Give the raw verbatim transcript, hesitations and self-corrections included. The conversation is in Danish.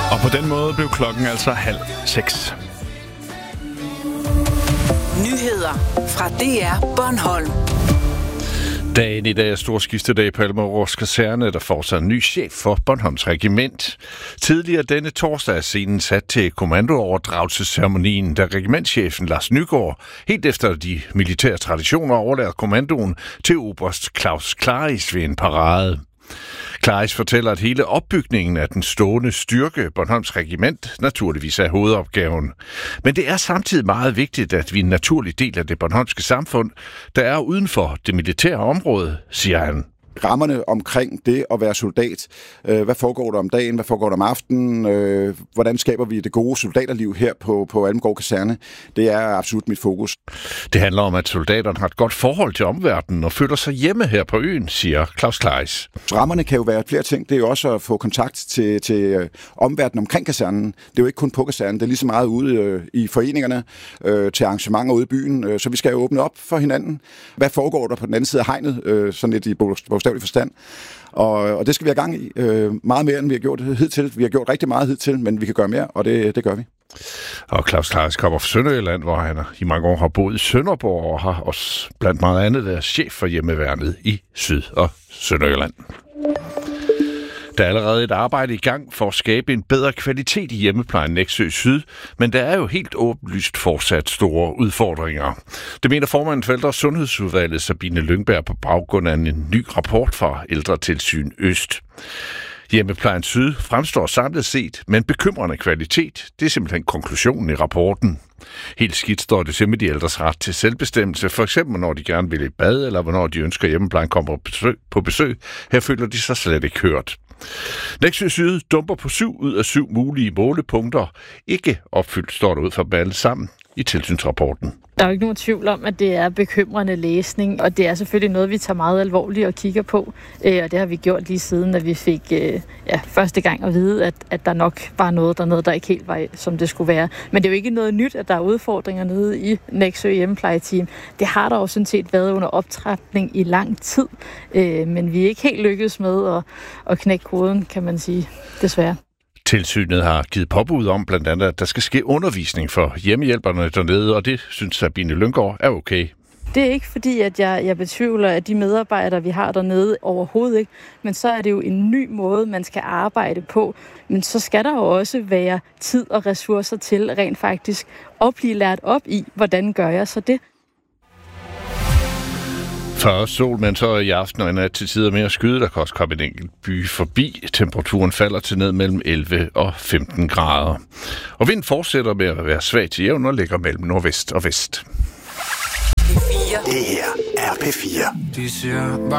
Og på den måde blev klokken altså halv seks. Nyheder fra D R Bornholm. Dagen i dag er stor skiftedag på Almerås Kaserne, der får sig en ny chef for Bornholms regiment. Tidligere denne torsdag er scenen sat til kommandooverdragelsesceremonien, da regimentschefen Lars Nygaard helt efter de militære traditioner overlader kommandoen til oberst Claus Claris ved en parade. Claris fortæller, at hele opbygningen af den stående styrke, Bornholms regiment, naturligvis er hovedopgaven. Men det er samtidig meget vigtigt, at vi er en naturlig del af det bornholmske samfund, der er uden for det militære område, siger han. Rammerne omkring det at være soldat. Hvad foregår der om dagen? Hvad foregår der om aftenen? Hvordan skaber vi det gode soldaterliv her på, på Almegård Kaserne? Det er absolut mit fokus. Det handler om, at soldaterne har et godt forhold til omverdenen og føler sig hjemme her på øen, siger Claus Claris. Rammerne kan jo være flere ting. Det er jo også at få kontakt til, til omverdenen omkring kasernen. Det er jo ikke kun på kasernen. Det er lige så meget ude i foreningerne, til arrangementer ude i byen. Så vi skal jo åbne op for hinanden. Hvad foregår der på den anden side af hegnet? Sådan lidt i bogstavelig forstand. Og, og det skal vi have gang i. Øh, meget mere, end vi har gjort hidtil. Vi har gjort rigtig meget hidtil, men vi kan gøre mere, og det, det gør vi. Og Claus Claris kommer fra Sønderjylland, hvor han i mange år har boet i Sønderborg og har også blandt meget andet været chef for hjemmeværnet i Syd- og Sønderjylland. Der er allerede et arbejde i gang for at skabe en bedre kvalitet i hjemmeplejen Nexø Syd, men der er jo helt åbenlyst fortsat store udfordringer. Det mener formanden for Ældre- og Sundhedsudvalget Sabine Lyngberg på baggrund af en ny rapport fra Ældretilsyn Øst. Hjemmeplejen Syd fremstår samlet set med en bekymrende kvalitet. Det er simpelthen konklusionen i rapporten. Helt skidt står det til med de ældres ret til selvbestemmelse, for eksempel når de gerne vil i bad, eller hvornår de ønsker at hjemmeplejen kommer på besøg, på besøg. Her føler de sig slet ikke hørt. Nexø Syd dumper på syv ud af syv mulige målepunkter. Ikke opfyldt, står der ud for dem alle sammen i tilsynsrapporten. Der er jo ikke nogen tvivl om, at det er bekymrende læsning, og det er selvfølgelig noget, vi tager meget alvorligt og kigger på. Øh, og det har vi gjort lige siden, at vi fik øh, ja, første gang at vide, at, at der nok var noget dernede, der ikke helt var, som det skulle være. Men det er jo ikke noget nyt, at der er udfordringer nede i Nexø hjemmeplejeteam. Det har der jo sådan set været under optrapning i lang tid, øh, men vi er ikke helt lykkedes med at, at knække koden, kan man sige, desværre. Tilsynet har givet påbud om blandt andet, at der skal ske undervisning for hjemmehjælperne dernede, og det synes Sabine Lynggaard er okay. Det er ikke fordi, at jeg, jeg betvivler, at de medarbejdere, vi har dernede, overhovedet ikke. Men så er det jo en ny måde, man skal arbejde på. Men så skal der jo også være tid og ressourcer til rent faktisk at blive lært op i, hvordan gør jeg så det. Først sol, men så i aften og i nat til tider mere skyde. Der kan også komme en enkelt by forbi. Temperaturen falder til ned mellem elleve og femten grader. Og vinden fortsætter med at være svag til jævn og ligger mellem nordvest og vest. P fire. Det her er P fire.